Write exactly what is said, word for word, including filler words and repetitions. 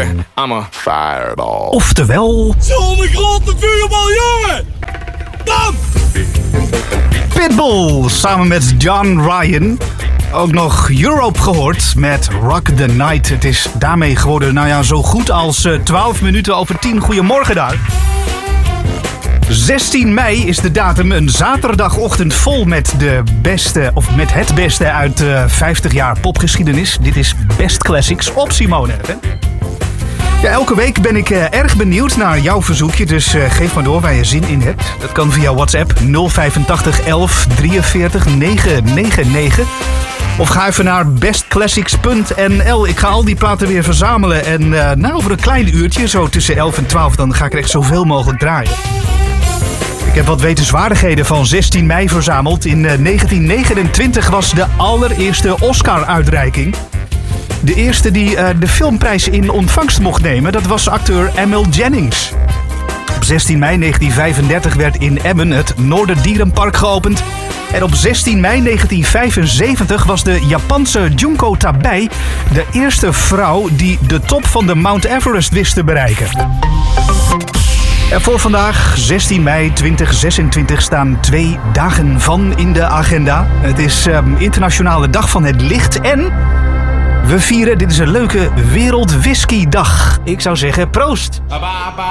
baby. I'm a fireball. Oftewel... Zo'n grote vuurbal, jongen! Bam! Pitbull, samen met John Ryan. Ook nog Europe gehoord met Rock the Night. Het is daarmee geworden, nou ja, zo goed als uh, twaalf minuten over tien. Goedemorgen daar. zestien mei is de datum, een zaterdagochtend vol met de beste, of met het beste uit uh, vijftig jaar popgeschiedenis. Dit is Best Classics op Simone F M. Ja, elke week ben ik uh, erg benieuwd naar jouw verzoekje, dus uh, geef maar door waar je zin in hebt. Dat kan via WhatsApp nul vijfentachtig elf drieënveertig negenhonderdnegenennegentig. Of ga even naar bestclassics punt n l. Ik ga al die platen weer verzamelen. En uh, nou, over een klein uurtje, zo tussen elf en twaalf, dan ga ik er echt zoveel mogelijk draaien. Ik heb wat wetenswaardigheden van zestien mei verzameld. In uh, negentien negenentwintig was de allereerste Oscar-uitreiking. De eerste die uh, de filmprijs in ontvangst mocht nemen, dat was acteur Emil Jennings. Op zestien mei negentien vijfendertig werd in Emmen het Noorderdierenpark geopend. En op zestien mei negentien vijfenzeventig was de Japanse Junko Tabei de eerste vrouw die de top van de Mount Everest wist te bereiken. En voor vandaag, zestien mei tweeduizend zesentwintig, staan twee dagen van in de agenda. Het is um, Internationale Dag van het Licht en we vieren, dit is een leuke Wereld Whisky Dag. Ik zou zeggen, proost!